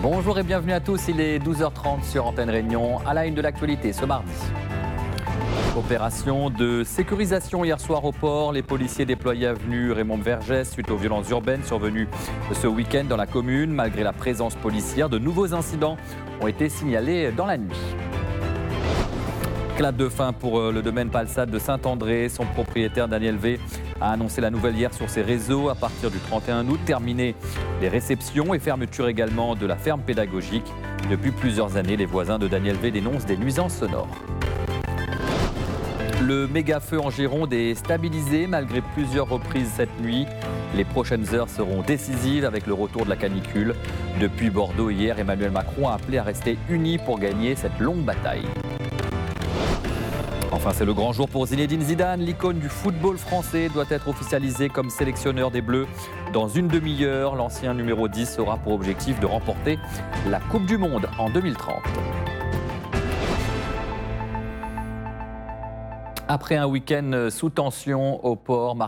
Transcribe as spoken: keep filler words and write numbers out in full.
Bonjour et bienvenue à tous, il est douze heures trente sur Antenne Réunion, à la une de l'actualité ce mardi. Opération de sécurisation hier soir au port. Les policiers déployés avenue Raymond Vergès suite aux violences urbaines survenues ce week-end dans la commune. Malgré la présence policière, de nouveaux incidents ont été signalés dans la nuit. Clap de fin pour le domaine Palsade de Saint-André. Son propriétaire Daniel V a annoncé la nouvelle hier sur ses réseaux. À partir du trente et un août, terminé les réceptions et fermeture également de la ferme pédagogique. Depuis plusieurs années, les voisins de Daniel V dénoncent des nuisances sonores. Le méga-feu en Gironde est stabilisé malgré plusieurs reprises cette nuit. Les prochaines heures seront décisives avec le retour de la canicule. Depuis Bordeaux hier, Emmanuel Macron a appelé à rester unis pour gagner cette longue bataille. Enfin, c'est le grand jour pour Zinedine Zidane. L'icône du football français doit être officialisé comme sélectionneur des Bleus. Dans une demi-heure, l'ancien numéro dix aura pour objectif de remporter la Coupe du Monde en deux mille trente. Après un week-end sous tension au port,